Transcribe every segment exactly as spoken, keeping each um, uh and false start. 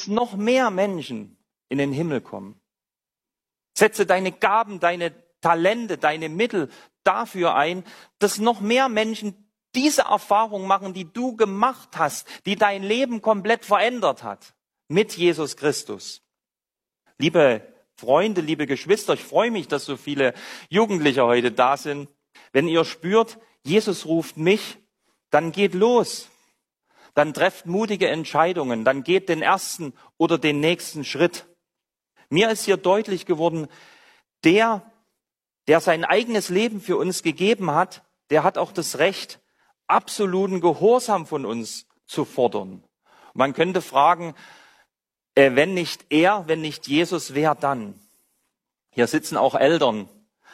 dass noch mehr Menschen in den Himmel kommen. Setze deine Gaben, deine Talente, deine Mittel dafür ein, dass noch mehr Menschen diese Erfahrung machen, die du gemacht hast, die dein Leben komplett verändert hat mit Jesus Christus. Liebe Freunde, liebe Geschwister, ich freue mich, dass so viele Jugendliche heute da sind. Wenn ihr spürt, Jesus ruft mich, dann geht los. Dann trefft mutige Entscheidungen, dann geht den ersten oder den nächsten Schritt. Mir ist hier deutlich geworden, der, der sein eigenes Leben für uns gegeben hat, der hat auch das Recht, absoluten Gehorsam von uns zu fordern. Man könnte fragen, äh, wenn nicht er, wenn nicht Jesus, wer dann? Hier sitzen auch Eltern.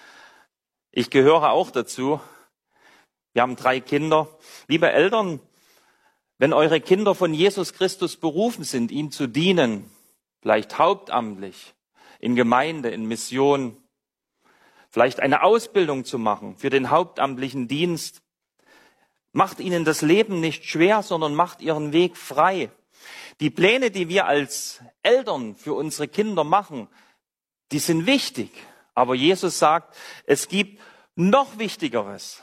Ich gehöre auch dazu. Wir haben drei Kinder. Liebe Eltern, wenn eure Kinder von Jesus Christus berufen sind, ihm zu dienen, vielleicht hauptamtlich, in Gemeinde, in Mission, vielleicht eine Ausbildung zu machen für den hauptamtlichen Dienst, macht ihnen das Leben nicht schwer, sondern macht ihren Weg frei. Die Pläne, die wir als Eltern für unsere Kinder machen, die sind wichtig. Aber Jesus sagt, es gibt noch Wichtigeres.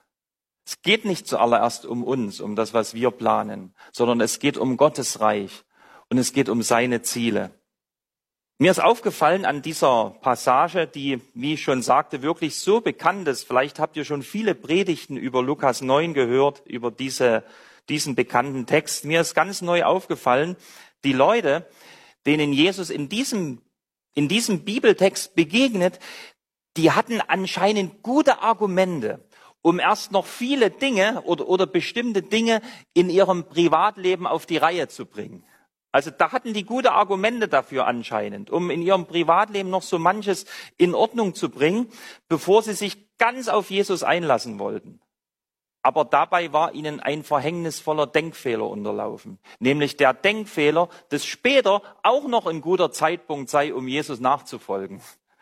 Es geht nicht zuallererst um uns, um das, was wir planen, sondern es geht um Gottes Reich und es geht um seine Ziele. Mir ist aufgefallen an dieser Passage, die, wie ich schon sagte, wirklich so bekannt ist. Vielleicht habt ihr schon viele Predigten über Lukas neun gehört, über diese, diesen bekannten Text. Mir ist ganz neu aufgefallen, die Leute, denen Jesus in diesem, in diesem Bibeltext begegnet, die hatten anscheinend gute Argumente, um erst noch viele Dinge oder, oder bestimmte Dinge in ihrem Privatleben auf die Reihe zu bringen. Also da hatten die gute Argumente dafür anscheinend, um in ihrem Privatleben noch so manches in Ordnung zu bringen, bevor sie sich ganz auf Jesus einlassen wollten. Aber dabei war ihnen ein verhängnisvoller Denkfehler unterlaufen, nämlich der Denkfehler, dass später auch noch ein guter Zeitpunkt sei, um Jesus nachzufolgen.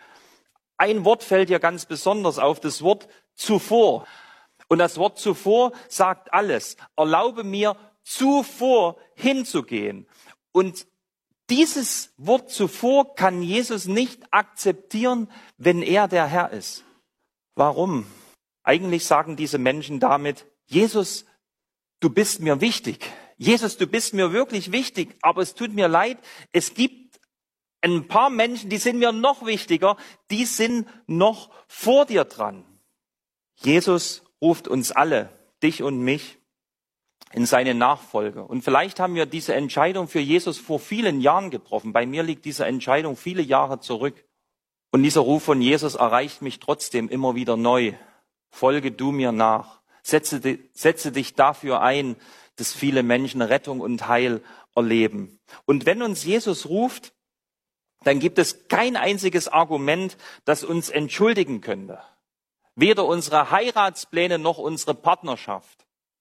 Ein Wort fällt hier ganz besonders auf, das Wort zuvor. Und das Wort zuvor sagt alles. Erlaube mir, zuvor hinzugehen. Und dieses Wort zuvor kann Jesus nicht akzeptieren, wenn er der Herr ist. Warum? Eigentlich sagen diese Menschen damit, Jesus, du bist mir wichtig. Jesus, du bist mir wirklich wichtig, aber es tut mir leid, es gibt ein paar Menschen, die sind mir noch wichtiger, die sind noch vor dir dran. Jesus ruft uns alle, dich und mich, in seine Nachfolge. Und vielleicht haben wir diese Entscheidung für Jesus vor vielen Jahren getroffen. Bei mir liegt diese Entscheidung viele Jahre zurück. Und dieser Ruf von Jesus erreicht mich trotzdem immer wieder neu. Folge du mir nach. Setze, setze dich dafür ein, dass viele Menschen Rettung und Heil erleben. Und wenn uns Jesus ruft, dann gibt es kein einziges Argument, das uns entschuldigen könnte. Weder unsere Heiratspläne noch unsere Partnerschaft.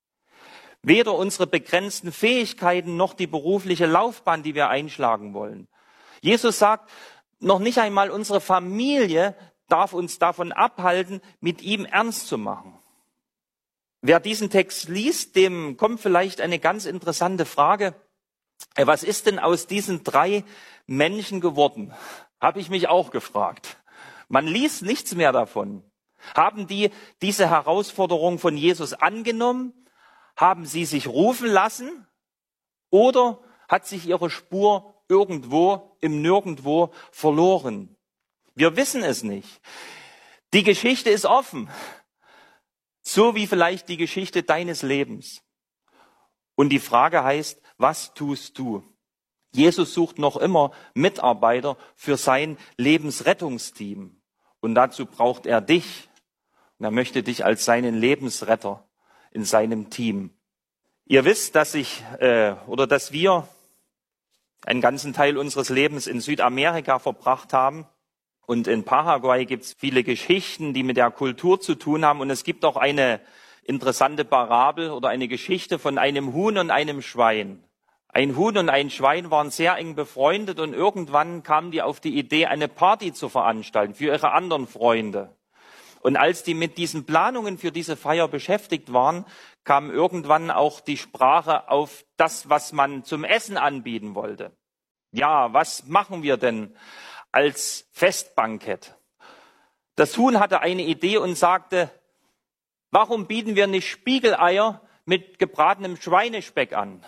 Weder unsere begrenzten Fähigkeiten noch die berufliche Laufbahn, die wir einschlagen wollen. Jesus sagt, noch nicht einmal unsere Familie darf uns davon abhalten, mit ihm ernst zu machen. Wer diesen Text liest, dem kommt vielleicht eine ganz interessante Frage. Was ist denn aus diesen drei Menschen geworden? Habe ich mich auch gefragt. Man liest nichts mehr davon. Haben die diese Herausforderung von Jesus angenommen? Haben sie sich rufen lassen oder hat sich ihre Spur irgendwo im Nirgendwo verloren? Wir wissen es nicht. Die Geschichte ist offen, so wie vielleicht die Geschichte deines Lebens. Und die Frage heißt, was tust du? Jesus sucht noch immer Mitarbeiter für sein Lebensrettungsteam. Und dazu braucht er dich. Und er möchte dich als seinen Lebensretter in seinem Team. Ihr wisst, dass ich äh, oder dass wir einen ganzen Teil unseres Lebens in Südamerika verbracht haben. Und in Paraguay gibt es viele Geschichten, die mit der Kultur zu tun haben. Und es gibt auch eine interessante Parabel oder eine Geschichte von einem Huhn und einem Schwein. Ein Huhn und ein Schwein waren sehr eng befreundet und irgendwann kamen die auf die Idee, eine Party zu veranstalten für ihre anderen Freunde. Und als die mit diesen Planungen für diese Feier beschäftigt waren, kam irgendwann auch die Sprache auf das, was man zum Essen anbieten wollte. Ja, was machen wir denn als Festbankett? Das Huhn hatte eine Idee und sagte, warum bieten wir nicht Spiegeleier mit gebratenem Schweinespeck an?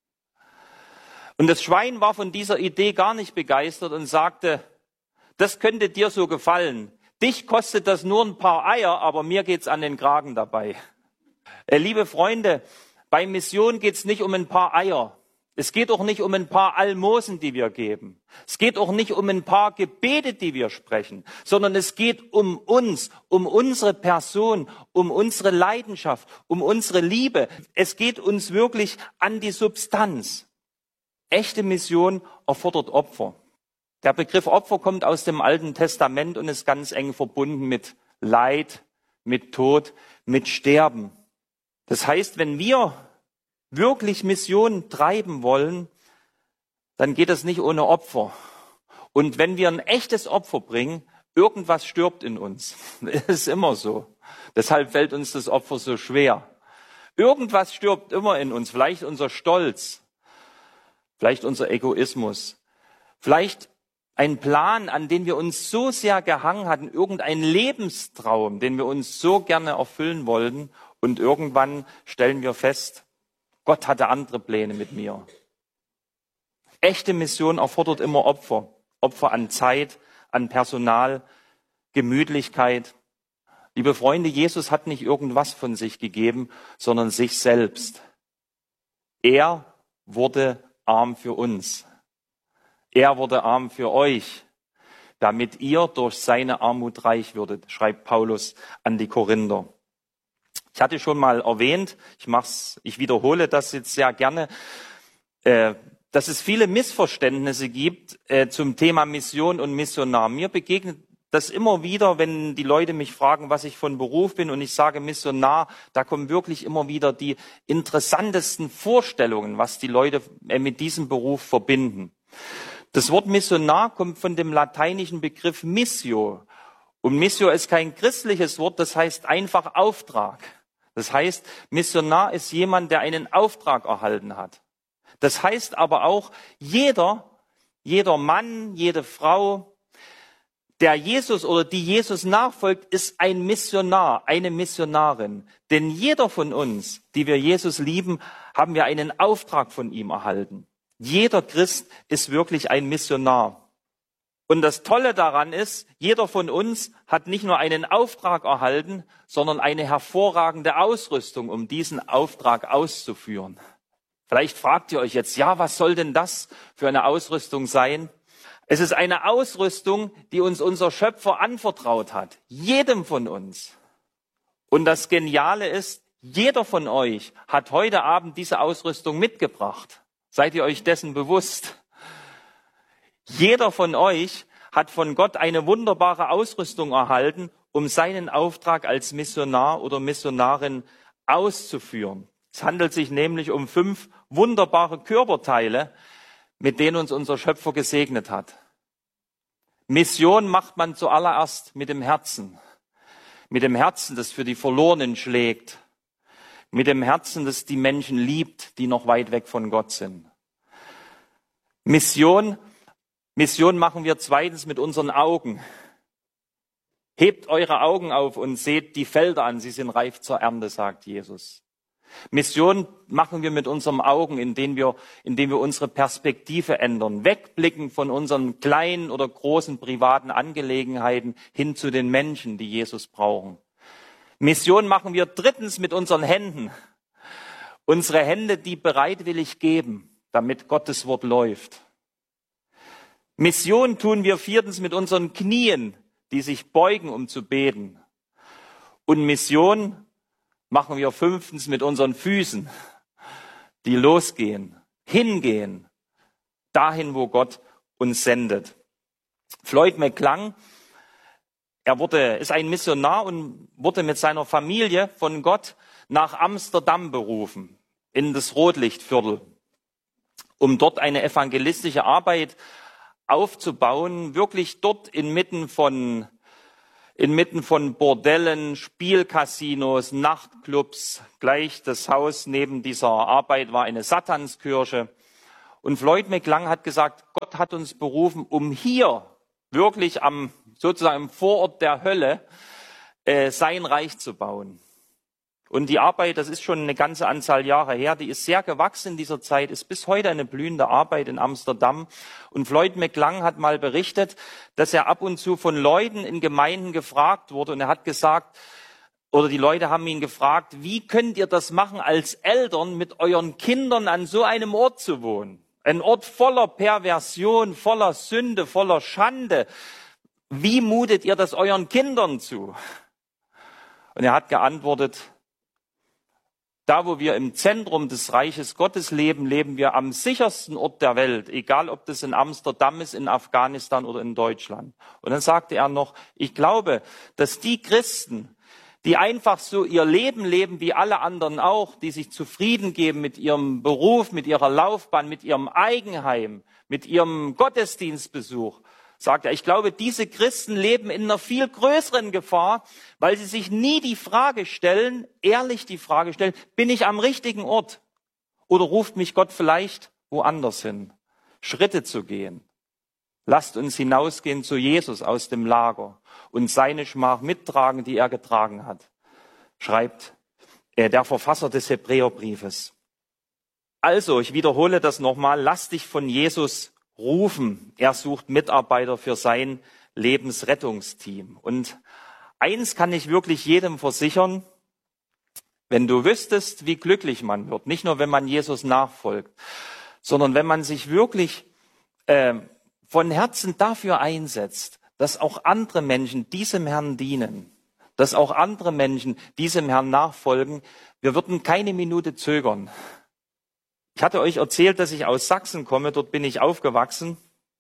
Und das Schwein war von dieser Idee gar nicht begeistert und sagte, das könnte dir so gefallen. Dich kostet das nur ein paar Eier, aber mir geht's an den Kragen dabei. Äh, liebe Freunde, bei Mission geht's nicht um ein paar Eier. Es geht auch nicht um ein paar Almosen, die wir geben. Es geht auch nicht um ein paar Gebete, die wir sprechen, sondern es geht um uns, um unsere Person, um unsere Leidenschaft, um unsere Liebe. Es geht uns wirklich an die Substanz. Echte Mission erfordert Opfer. Der Begriff Opfer kommt aus dem Alten Testament und ist ganz eng verbunden mit Leid, mit Tod, mit Sterben. Das heißt, wenn wir wirklich Mission treiben wollen, dann geht es nicht ohne Opfer. Und wenn wir ein echtes Opfer bringen, irgendwas stirbt in uns. Das ist immer so. Deshalb fällt uns das Opfer so schwer. Irgendwas stirbt immer in uns. Vielleicht unser Stolz, vielleicht unser Egoismus, vielleicht ein Plan, an den wir uns so sehr gehangen hatten, irgendein Lebenstraum, den wir uns so gerne erfüllen wollten. Und irgendwann stellen wir fest, Gott hatte andere Pläne mit mir. Echte Mission erfordert immer Opfer. Opfer an Zeit, an Personal, Gemütlichkeit. Liebe Freunde, Jesus hat nicht irgendwas von sich gegeben, sondern sich selbst. Er wurde arm für uns. Er wurde arm für euch, damit ihr durch seine Armut reich würdet, schreibt Paulus an die Korinther. Ich hatte schon mal erwähnt, ich mach's, ich wiederhole das jetzt sehr gerne, äh, dass es viele Missverständnisse gibt äh, zum Thema Mission und Missionar. Mir begegnet das immer wieder, wenn die Leute mich fragen, was ich von Beruf bin und ich sage Missionar, da kommen wirklich immer wieder die interessantesten Vorstellungen, was die Leute äh, mit diesem Beruf verbinden. Das Wort Missionar kommt von dem lateinischen Begriff Missio. Und Missio ist kein christliches Wort, das heißt einfach Auftrag. Das heißt, Missionar ist jemand, der einen Auftrag erhalten hat. Das heißt aber auch, jeder, jeder Mann, jede Frau, der Jesus oder die Jesus nachfolgt, ist ein Missionar, eine Missionarin. Denn jeder von uns, die wir Jesus lieben, haben wir einen Auftrag von ihm erhalten. Jeder Christ ist wirklich ein Missionar. Und das Tolle daran ist, jeder von uns hat nicht nur einen Auftrag erhalten, sondern eine hervorragende Ausrüstung, um diesen Auftrag auszuführen. Vielleicht fragt ihr euch jetzt, ja, was soll denn das für eine Ausrüstung sein? Es ist eine Ausrüstung, die uns unser Schöpfer anvertraut hat, jedem von uns. Und das Geniale ist, jeder von euch hat heute Abend diese Ausrüstung mitgebracht. Seid ihr euch dessen bewusst? Jeder von euch hat von Gott eine wunderbare Ausrüstung erhalten, um seinen Auftrag als Missionar oder Missionarin auszuführen. Es handelt sich nämlich um fünf wunderbare Körperteile, mit denen uns unser Schöpfer gesegnet hat. Mission macht man zuallererst mit dem Herzen. Mit dem Herzen, das für die Verlorenen schlägt. Mit dem Herzen, das die Menschen liebt, die noch weit weg von Gott sind. Mission Mission machen wir zweitens mit unseren Augen. Hebt eure Augen auf und seht die Felder an, sie sind reif zur Ernte, sagt Jesus. Mission machen wir mit unseren Augen, indem wir, indem wir unsere Perspektive ändern, wegblicken von unseren kleinen oder großen privaten Angelegenheiten hin zu den Menschen, die Jesus brauchen. Mission machen wir drittens mit unseren Händen. Unsere Hände, die bereitwillig geben, damit Gottes Wort läuft. Mission tun wir viertens mit unseren Knien, die sich beugen, um zu beten. Und Mission machen wir fünftens mit unseren Füßen, die losgehen, hingehen, dahin, wo Gott uns sendet. Floyd McClung, er wurde, ist ein Missionar und wurde mit seiner Familie von Gott nach Amsterdam berufen, in das Rotlichtviertel, um dort eine evangelistische Arbeit aufzubauen, wirklich dort inmitten von, inmitten von Bordellen, Spielcasinos, Nachtclubs. Gleich das Haus neben dieser Arbeit war eine Satanskirche. Und Floyd McClung hat gesagt, Gott hat uns berufen, um hier wirklich am sozusagen im Vorort der Hölle äh, sein Reich zu bauen. Und die Arbeit, das ist schon eine ganze Anzahl Jahre her, die ist sehr gewachsen in dieser Zeit, ist bis heute eine blühende Arbeit in Amsterdam. Und Floyd McClung hat mal berichtet, dass er ab und zu von Leuten in Gemeinden gefragt wurde. Und er hat gesagt, oder die Leute haben ihn gefragt, wie könnt ihr das machen, als Eltern mit euren Kindern an so einem Ort zu wohnen? Ein Ort voller Perversion, voller Sünde, voller Schande. Wie mutet ihr das euren Kindern zu? Und er hat geantwortet, da, wo wir im Zentrum des Reiches Gottes leben, leben wir am sichersten Ort der Welt, egal ob das in Amsterdam ist, in Afghanistan oder in Deutschland. Und dann sagte er noch, ich glaube, dass die Christen, die einfach so ihr Leben leben wie alle anderen auch, die sich zufrieden geben mit ihrem Beruf, mit ihrer Laufbahn, mit ihrem Eigenheim, mit ihrem Gottesdienstbesuch, sagt er, ich glaube, diese Christen leben in einer viel größeren Gefahr, weil sie sich nie die Frage stellen, ehrlich die Frage stellen, bin ich am richtigen Ort? Oder ruft mich Gott vielleicht woanders hin? Schritte zu gehen. Lasst uns hinausgehen zu Jesus aus dem Lager und seine Schmach mittragen, die er getragen hat, schreibt der Verfasser des Hebräerbriefes. Also, ich wiederhole das nochmal, lass dich von Jesus rufen. Er sucht Mitarbeiter für sein Lebensrettungsteam. Und eins kann ich wirklich jedem versichern, wenn du wüsstest, wie glücklich man wird, nicht nur wenn man Jesus nachfolgt, sondern wenn man sich wirklich äh, von Herzen dafür einsetzt, dass auch andere Menschen diesem Herrn dienen, dass auch andere Menschen diesem Herrn nachfolgen, wir würden keine Minute zögern. Ich hatte euch erzählt, dass ich aus Sachsen komme, dort bin ich aufgewachsen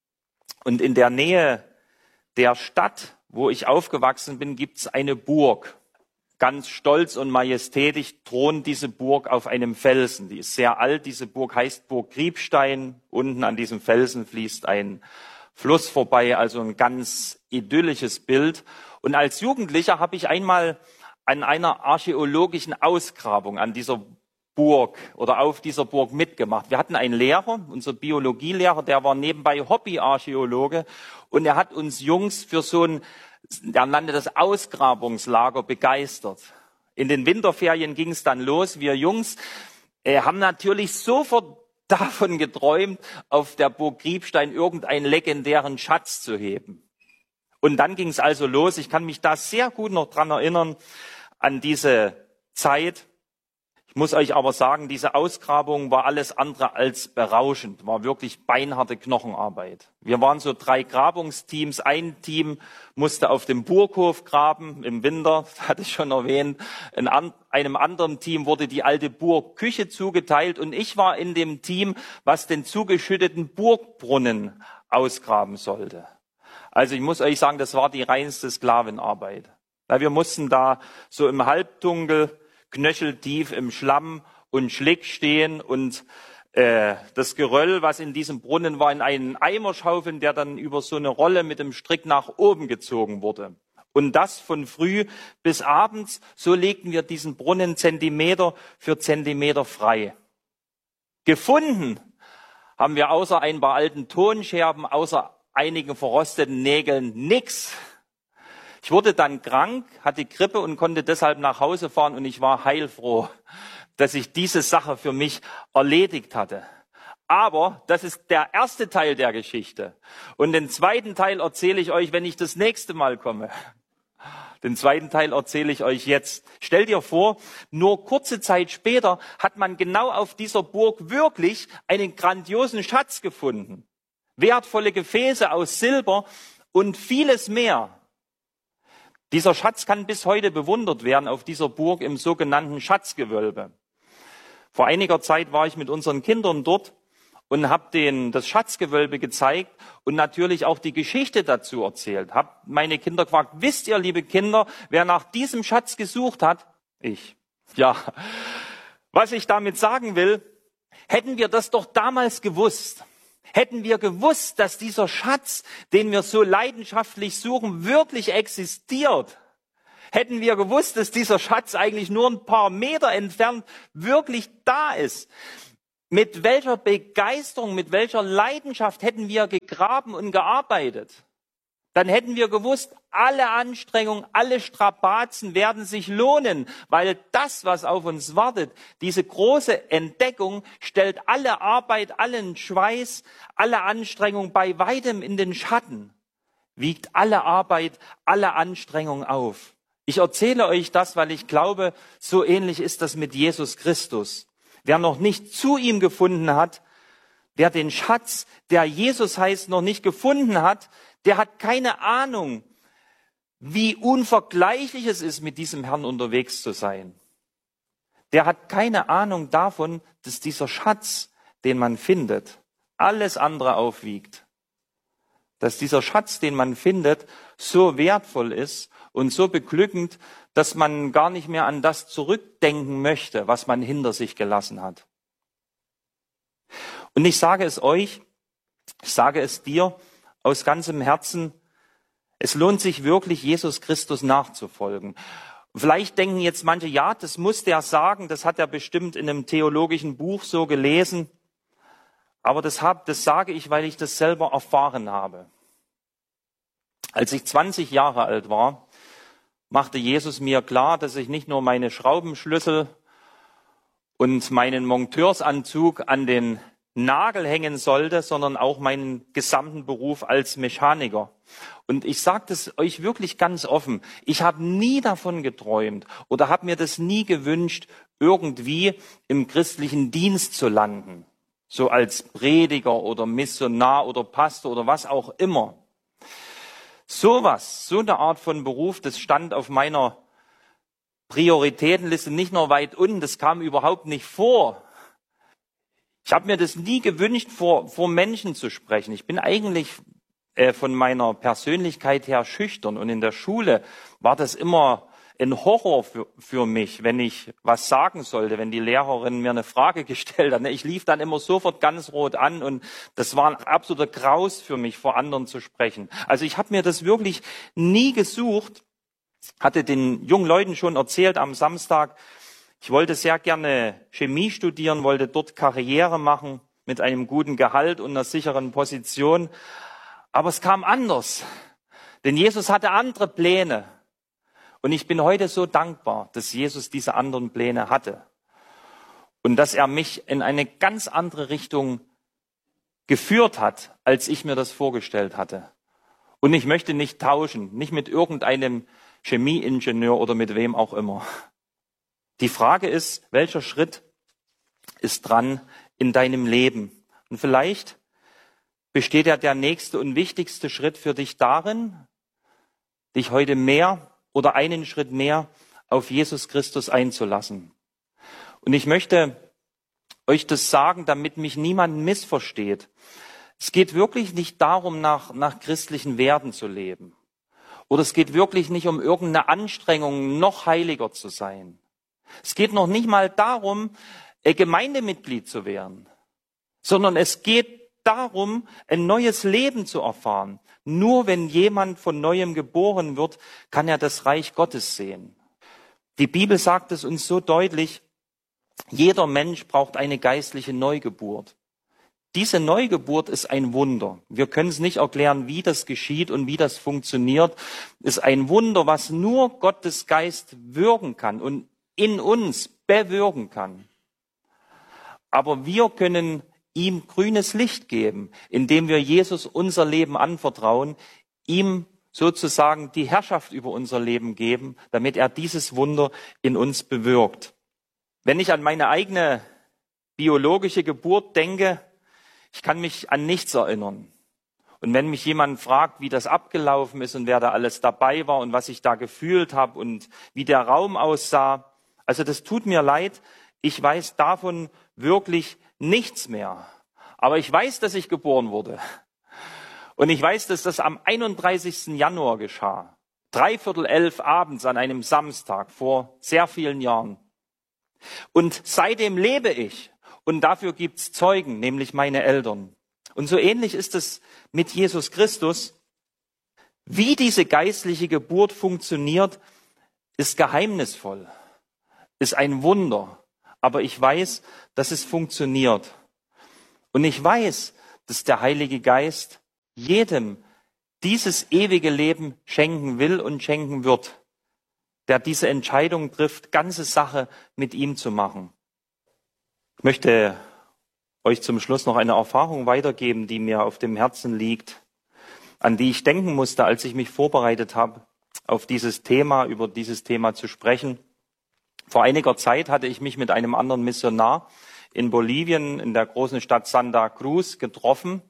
und in der Nähe der Stadt, wo ich aufgewachsen bin, gibt es eine Burg. Ganz stolz und majestätisch thront diese Burg auf einem Felsen. Die ist sehr alt, diese Burg heißt Burg Griebstein. Unten an diesem Felsen fließt ein Fluss vorbei, also ein ganz idyllisches Bild. Und als Jugendlicher habe ich einmal an einer archäologischen Ausgrabung an dieser Burg oder auf dieser Burg mitgemacht. Wir hatten einen Lehrer, unser Biologielehrer, der war nebenbei Hobbyarchäologe und er hat uns Jungs für so ein, er nannte das Ausgrabungslager, begeistert. In den Winterferien ging es dann los. Wir Jungs äh, haben natürlich sofort davon geträumt, auf der Burg Griebstein irgendeinen legendären Schatz zu heben. Und dann ging es also los. Ich kann mich da sehr gut noch dran erinnern, an diese Zeit. Ich muss euch aber sagen, diese Ausgrabung war alles andere als berauschend, war wirklich beinharte Knochenarbeit. Wir waren so drei Grabungsteams. Ein Team musste auf dem Burghof graben im Winter, das hatte ich schon erwähnt. In einem anderen Team wurde die alte Burgküche zugeteilt und ich war in dem Team, was den zugeschütteten Burgbrunnen ausgraben sollte. Also ich muss euch sagen, das war die reinste Sklavenarbeit. Weil wir mussten da so im Halbdunkel, knöcheltief im Schlamm und Schlick stehen und äh, das Geröll, was in diesem Brunnen war, in einen Eimer schaufeln, der dann über so eine Rolle mit dem Strick nach oben gezogen wurde. Und das von früh bis abends, so legten wir diesen Brunnen Zentimeter für Zentimeter frei. Gefunden haben wir außer ein paar alten Tonscherben, außer einigen verrosteten Nägeln nix. Ich wurde dann krank, hatte Grippe und konnte deshalb nach Hause fahren und ich war heilfroh, dass ich diese Sache für mich erledigt hatte. Aber das ist der erste Teil der Geschichte. Und den zweiten Teil erzähle ich euch, wenn ich das nächste Mal komme. Den zweiten Teil erzähle ich euch jetzt. Stell dir vor, nur kurze Zeit später hat man genau auf dieser Burg wirklich einen grandiosen Schatz gefunden. Wertvolle Gefäße aus Silber und vieles mehr. Dieser Schatz kann bis heute bewundert werden auf dieser Burg im sogenannten Schatzgewölbe. Vor einiger Zeit war ich mit unseren Kindern dort und habe denen das Schatzgewölbe gezeigt und natürlich auch die Geschichte dazu erzählt. Habe meine Kinder gefragt, wisst ihr, liebe Kinder, wer nach diesem Schatz gesucht hat? Ich. Ja, was ich damit sagen will, hätten wir das doch damals gewusst. Hätten wir gewusst, dass dieser Schatz, den wir so leidenschaftlich suchen, wirklich existiert. Hätten wir gewusst, dass dieser Schatz eigentlich nur ein paar Meter entfernt wirklich da ist. Mit welcher Begeisterung, mit welcher Leidenschaft hätten wir gegraben. gegraben und gearbeitet. Dann hätten wir gewusst, alle Anstrengungen, alle Strapazen werden sich lohnen, weil das, was auf uns wartet, diese große Entdeckung, stellt alle Arbeit, allen Schweiß, alle Anstrengung bei weitem in den Schatten, wiegt alle Arbeit, alle Anstrengung auf. Ich erzähle euch das, weil ich glaube, so ähnlich ist das mit Jesus Christus. Wer noch nicht zu ihm gefunden hat, wer den Schatz, der Jesus heißt, noch nicht gefunden hat, der hat keine Ahnung, wie unvergleichlich es ist, mit diesem Herrn unterwegs zu sein. Der hat keine Ahnung davon, dass dieser Schatz, den man findet, alles andere aufwiegt. Dass dieser Schatz, den man findet, so wertvoll ist und so beglückend, dass man gar nicht mehr an das zurückdenken möchte, was man hinter sich gelassen hat. Und ich sage es euch, ich sage es dir aus ganzem Herzen, es lohnt sich wirklich, Jesus Christus nachzufolgen. Vielleicht denken jetzt manche, ja, das muss der sagen, das hat er bestimmt in einem theologischen Buch so gelesen. Aber das, hab, das sage ich, weil ich das selber erfahren habe. Als ich zwanzig Jahre alt war, machte Jesus mir klar, dass ich nicht nur meine Schraubenschlüssel und meinen Monteursanzug an den Nagel hängen sollte, sondern auch meinen gesamten Beruf als Mechaniker. Und ich sage das euch wirklich ganz offen, ich habe nie davon geträumt oder habe mir das nie gewünscht, irgendwie im christlichen Dienst zu landen. So als Prediger oder Missionar oder Pastor oder was auch immer. Sowas, so eine Art von Beruf, das stand auf meiner Prioritätenliste nicht nur weit unten, das kam überhaupt nicht vor. Ich habe mir das nie gewünscht, vor, vor Menschen zu sprechen. Ich bin eigentlich äh, von meiner Persönlichkeit her schüchtern. Und in der Schule war das immer ein Horror für, für mich, wenn ich was sagen sollte, wenn die Lehrerin mir eine Frage gestellt hat. Ich lief dann immer sofort ganz rot an und das war ein absoluter Graus für mich, vor anderen zu sprechen. Also ich habe mir das wirklich nie gesucht, hatte den jungen Leuten schon erzählt am Samstag, ich wollte sehr gerne Chemie studieren, wollte dort Karriere machen mit einem guten Gehalt und einer sicheren Position. Aber es kam anders, denn Jesus hatte andere Pläne. Und ich bin heute so dankbar, dass Jesus diese anderen Pläne hatte und dass er mich in eine ganz andere Richtung geführt hat, als ich mir das vorgestellt hatte. Und ich möchte nicht tauschen, nicht mit irgendeinem Chemieingenieur oder mit wem auch immer. Die Frage ist, welcher Schritt ist dran in deinem Leben? Und vielleicht besteht ja der nächste und wichtigste Schritt für dich darin, dich heute mehr oder einen Schritt mehr auf Jesus Christus einzulassen. Und ich möchte euch das sagen, damit mich niemand missversteht. Es geht wirklich nicht darum, nach, nach christlichen Werten zu leben. Oder es geht wirklich nicht um irgendeine Anstrengung, noch heiliger zu sein. Es geht noch nicht mal darum, Gemeindemitglied zu werden, sondern es geht darum, ein neues Leben zu erfahren. Nur wenn jemand von Neuem geboren wird, kann er das Reich Gottes sehen. Die Bibel sagt es uns so deutlich, jeder Mensch braucht eine geistliche Neugeburt. Diese Neugeburt ist ein Wunder. Wir können es nicht erklären, wie das geschieht und wie das funktioniert. Es ist ein Wunder, was nur Gottes Geist wirken kann und in uns bewirken kann. Aber wir können ihm grünes Licht geben, indem wir Jesus unser Leben anvertrauen, ihm sozusagen die Herrschaft über unser Leben geben, damit er dieses Wunder in uns bewirkt. Wenn ich an meine eigene biologische Geburt denke, ich kann mich an nichts erinnern. Und wenn mich jemand fragt, wie das abgelaufen ist und wer da alles dabei war und was ich da gefühlt habe und wie der Raum aussah, also das tut mir leid, ich weiß davon wirklich nichts mehr. Aber ich weiß, dass ich geboren wurde. Und ich weiß, dass das am einunddreißigsten Januar geschah. Dreiviertel elf abends an einem Samstag vor sehr vielen Jahren. Und seitdem lebe ich. Und dafür gibt's Zeugen, nämlich meine Eltern. Und so ähnlich ist es mit Jesus Christus. Wie diese geistliche Geburt funktioniert, ist geheimnisvoll, ist ein Wunder. Aber ich weiß, dass es funktioniert. Und ich weiß, dass der Heilige Geist jedem dieses ewige Leben schenken will und schenken wird, der diese Entscheidung trifft, ganze Sache mit ihm zu machen. Ich möchte euch zum Schluss noch eine Erfahrung weitergeben, die mir auf dem Herzen liegt, an die ich denken musste, als ich mich vorbereitet habe, auf dieses Thema, über dieses Thema zu sprechen. Vor einiger Zeit hatte ich mich mit einem anderen Missionar in Bolivien, in der großen Stadt Santa Cruz, getroffen.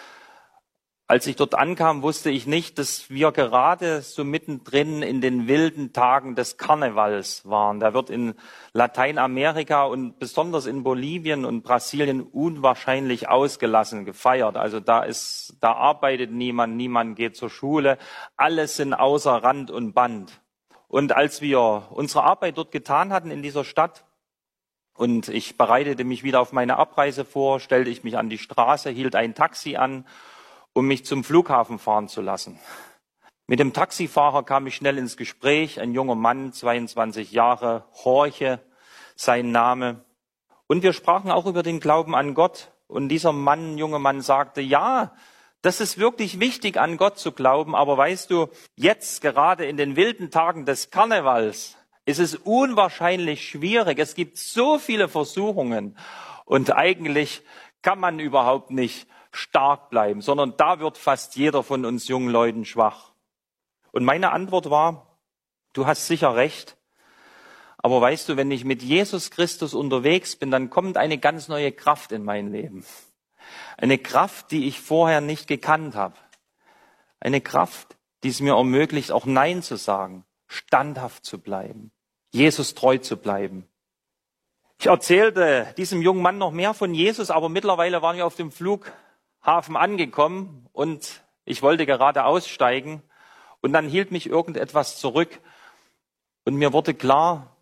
Als ich dort ankam, wusste ich nicht, dass wir gerade so mittendrin in den wilden Tagen des Karnevals waren. Da wird in Lateinamerika und besonders in Bolivien und Brasilien unwahrscheinlich ausgelassen gefeiert. Also da ist, da arbeitet niemand, niemand geht zur Schule. Alles sind außer Rand und Band. Und als wir unsere Arbeit dort getan hatten in dieser Stadt und ich bereitete mich wieder auf meine Abreise vor, stellte ich mich an die Straße, hielt ein Taxi an, um mich zum Flughafen fahren zu lassen. Mit dem Taxifahrer kam ich schnell ins Gespräch, ein junger Mann, zweiundzwanzig Jahre, Jorge, sein Name. Und wir sprachen auch über den Glauben an Gott. Und dieser Mann, junge Mann, sagte, ja, das ist wirklich wichtig, an Gott zu glauben. Aber weißt du, jetzt gerade in den wilden Tagen des Karnevals ist es unwahrscheinlich schwierig. Es gibt so viele Versuchungen. Und eigentlich kann man überhaupt nicht stark bleiben, sondern da wird fast jeder von uns jungen Leuten schwach. Und meine Antwort war, du hast sicher recht, aber weißt du, wenn ich mit Jesus Christus unterwegs bin, dann kommt eine ganz neue Kraft in mein Leben. Eine Kraft, die ich vorher nicht gekannt habe. Eine Kraft, die es mir ermöglicht, auch Nein zu sagen, standhaft zu bleiben, Jesus treu zu bleiben. Ich erzählte diesem jungen Mann noch mehr von Jesus, aber mittlerweile waren wir auf dem Flughafen angekommen und ich wollte gerade aussteigen und dann hielt mich irgendetwas zurück und mir wurde klar,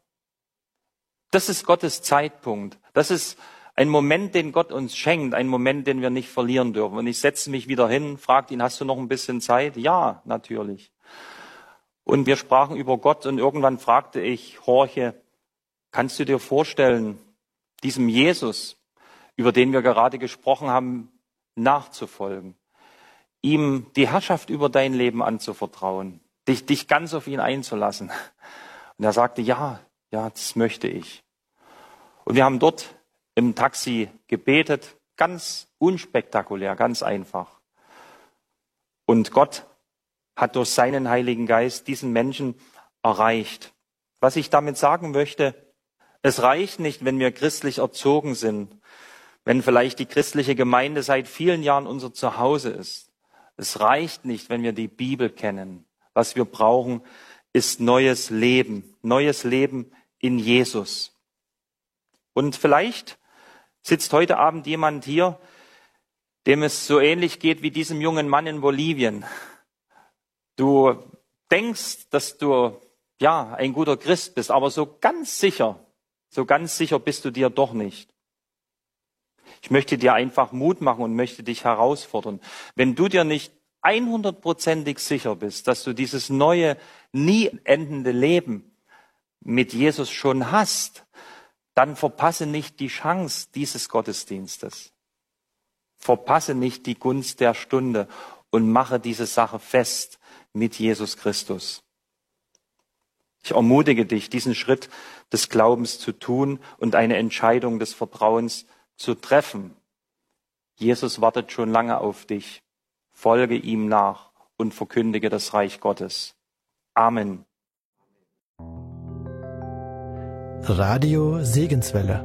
das ist Gottes Zeitpunkt. Das ist ein Moment, den Gott uns schenkt, ein Moment, den wir nicht verlieren dürfen. Und ich setzte mich wieder hin, fragte ihn, hast du noch ein bisschen Zeit? Ja, natürlich. Und wir sprachen über Gott und irgendwann fragte ich Jorge, kannst du dir vorstellen, diesem Jesus, über den wir gerade gesprochen haben, nachzufolgen, ihm die Herrschaft über dein Leben anzuvertrauen, dich, dich ganz auf ihn einzulassen? Und er sagte, ja, ja, das möchte ich. Und wir haben dort im Taxi gebetet, ganz unspektakulär, ganz einfach. Und Gott hat durch seinen Heiligen Geist diesen Menschen erreicht. Was ich damit sagen möchte, es reicht nicht, wenn wir christlich erzogen sind, wenn vielleicht die christliche Gemeinde seit vielen Jahren unser Zuhause ist. Es reicht nicht, wenn wir die Bibel kennen. Was wir brauchen, ist neues Leben, neues Leben in Jesus. Und vielleicht sitzt heute Abend jemand hier, dem es so ähnlich geht wie diesem jungen Mann in Bolivien. Du denkst, dass du ja ein guter Christ bist, aber so ganz sicher, so ganz sicher bist du dir doch nicht. Ich möchte dir einfach Mut machen und möchte dich herausfordern. Wenn du dir nicht hundertprozentig sicher bist, dass du dieses neue, nie endende Leben mit Jesus schon hast, dann verpasse nicht die Chance dieses Gottesdienstes. Verpasse nicht die Gunst der Stunde und mache diese Sache fest mit Jesus Christus. Ich ermutige dich, diesen Schritt des Glaubens zu tun und eine Entscheidung des Vertrauens zu treffen. Jesus wartet schon lange auf dich. Folge ihm nach und verkündige das Reich Gottes. Amen. Radio Segenswelle.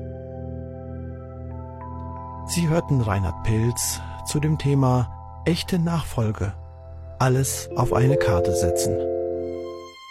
Sie hörten Reinhard Pilz zu dem Thema echte Nachfolge. Alles auf eine Karte setzen.